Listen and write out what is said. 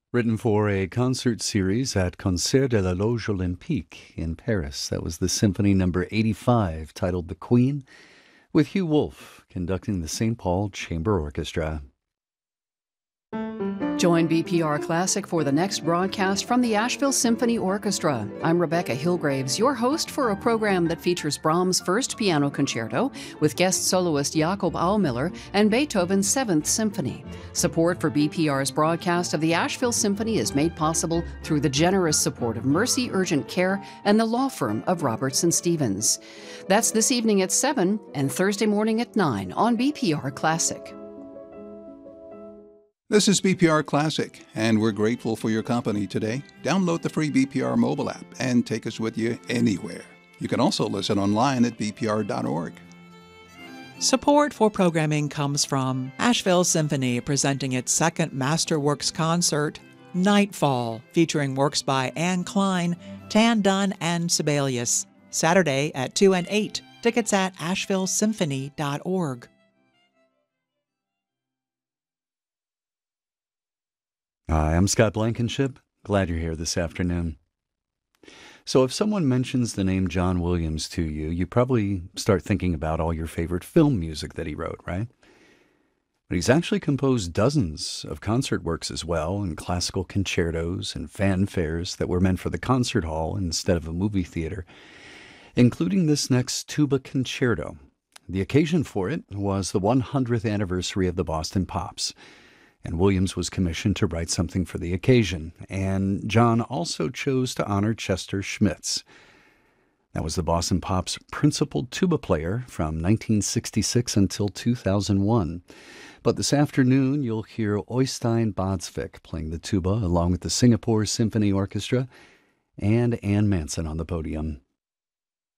Written for a concert series at Concert de la Loge Olympique in Paris. That was the Symphony Number 85, titled The Queen, with Hugh Wolf conducting the St. Paul Chamber Orchestra. Join BPR Classic for the next broadcast from the Asheville Symphony Orchestra. I'm Rebecca Hillgraves, your host for a program that features Brahms' First Piano Concerto with guest soloist Jakob Aumiller and Beethoven's Seventh Symphony. Support for BPR's broadcast of the Asheville Symphony is made possible through the generous support of Mercy Urgent Care and the law firm of Robertson Stevens. That's this evening at 7 and Thursday morning at 9 on BPR Classic. This is BPR Classic, and we're grateful for your company today. Download the free BPR mobile app and take us with you anywhere. You can also listen online at bpr.org. Support for programming comes from Asheville Symphony presenting its second Masterworks concert, Nightfall, featuring works by Anne Klein, Tan Dunn, and Sibelius. Saturday at 2 and 8. Tickets at ashevillesymphony.org. Hi, I'm Scott Blankenship. Glad you're here this afternoon. So if someone mentions the name John Williams to you, you probably start thinking about all your favorite film music that he wrote, right? But he's actually composed dozens of concert works as well, and classical concertos and fanfares that were meant for the concert hall instead of a movie theater, including this next tuba concerto. The occasion for it was the 100th anniversary of the Boston Pops, and Williams was commissioned to write something for the occasion, and John also chose to honor Chester Schmitz. That was the Boston Pops' principal tuba player from 1966 until 2001. But this afternoon, you'll hear Øystein Badsvik playing the tuba along with the Singapore Symphony Orchestra and Ann Manson on the podium.